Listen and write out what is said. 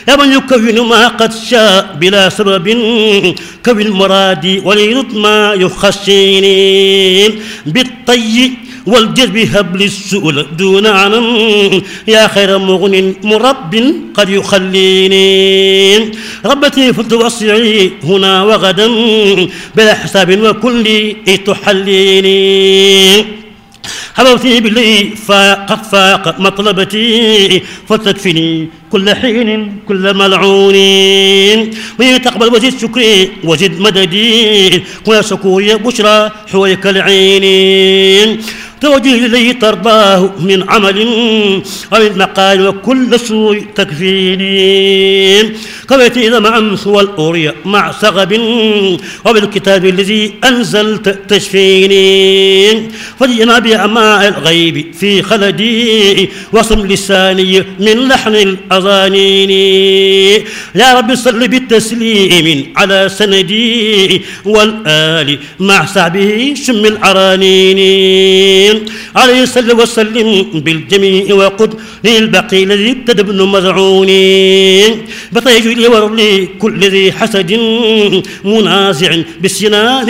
يا من يكون ما قد شاء بلا سبب كون المراد وليرد ما يخشيني بالطي والجذب هبل السؤل دون عنم يا خير مغن مرب قد يخليني ربتي فلتوسعي هنا وغدا بلا حساب وكل تحليني حبوتي باللي قد فاق مطلبتي فتكفني كل حين كل ملعون من تقبل وزد شكري وزد مددي كل شكوري بشرى حويك العين توجه إليه ترضاه من عمل أو من مقال وكل سوء تكفيني قبلت إذا مع أمس والأورية مع سغب وبالكتاب الذي أنزلت تشفيني فجئنا بأعماء الغيب في خلدي وصم لساني من لحن الأذانين يا رب صل بالتسليم على سندي والآل مع صحبه شم العرانين عليه صلى وسلم بالجميع وقد للبقي الذي ابتدى ابن مذعون بطيج لي ورلي كل ذي حسد منازع بالسنان